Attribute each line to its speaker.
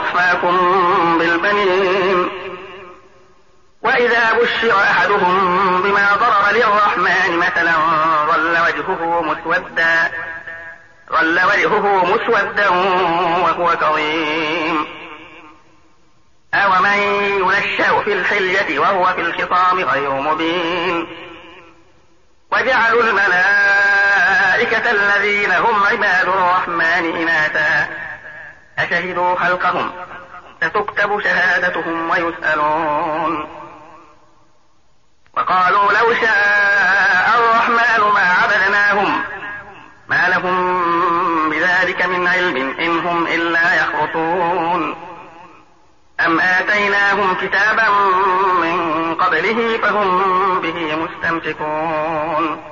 Speaker 1: أصفاكم بالبنين وإذا بشر أحدهم بما ضرب للرحمن مثلا ظل وجهه مسودا وهو كظيم أومن ينشأ في الحلية وهو في الخصام غير مبين وجعلوا الملائكة الذين هم عباد الرحمن إناثا أشهدوا خلقهم ستكتب شهادتهم ويسألون وقالوا لو شاء الرحمن ما عبدناهم ما لهم بذلك من علم إن هم إلا يخرصون أم آتيناهم كتابا من قبله فهم به مستمسكون